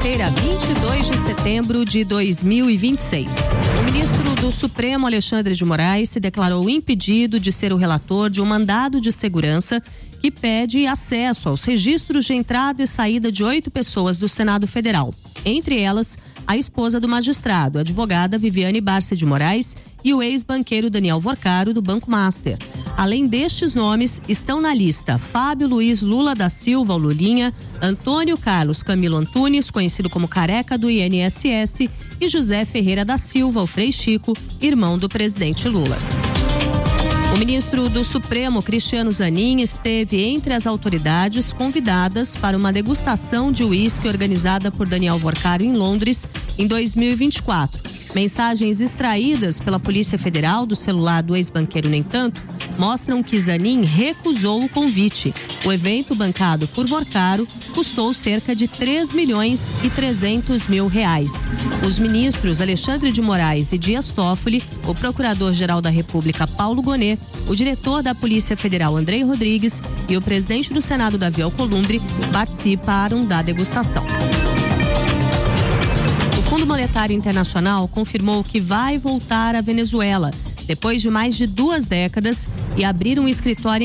quarta-feira, 22 de setembro de 2026. O ministro do Supremo, Alexandre de Moraes, se declarou impedido de ser o relator de um mandado de segurança que pede acesso aos registros de entrada e saída de 8 pessoas do Senado Federal. Entre elas, a esposa do magistrado, a advogada Viviane Barça de Moraes, e o ex-banqueiro Daniel Vorcaro, do Banco Master. Além destes nomes, estão na lista Fábio Luiz Lula da Silva, o Lulinha, Antônio Carlos Camilo Antunes, conhecido como Careca do INSS, e José Ferreira da Silva, o Frei Chico, irmão do presidente Lula. O ministro do Supremo, Cristiano Zanin, esteve entre as autoridades convidadas para uma degustação de uísque organizada por Daniel Vorcaro em Londres em 2024. Mensagens extraídas pela Polícia Federal do celular do ex-banqueiro, no entanto, mostram que Zanin recusou o convite. O evento, bancado por Vorcaro, custou cerca de 3.300.000 reais. Os ministros Alexandre de Moraes e Dias Toffoli, o procurador-geral da República, Paulo Gonet, o diretor da Polícia Federal, Andrei Rodrigues, e o presidente do Senado, Davi Alcolumbre, participaram da degustação. O Fundo Monetário Internacional confirmou que vai voltar à Venezuela depois de mais de 2 décadas e abrir um escritório